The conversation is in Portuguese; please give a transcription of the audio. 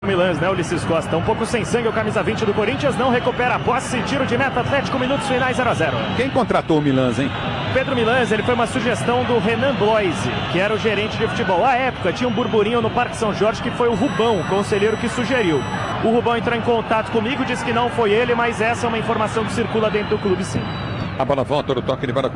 Milans, né, Ulisses Costa? Um pouco sem sangue, o camisa 20 do Corinthians não recupera a posse. Tiro de meta, Atlético, minutos finais 0-0. Quem contratou o Milans, hein? Pedro Milans, ele foi uma sugestão do Renan Bloise, que era o gerente de futebol. À época, tinha um burburinho no Parque São Jorge que foi o Rubão, o conselheiro que sugeriu. O Rubão entrou em contato comigo, disse que não foi ele, mas essa é uma informação que circula dentro do clube, sim. A bola volta, o toque de bola.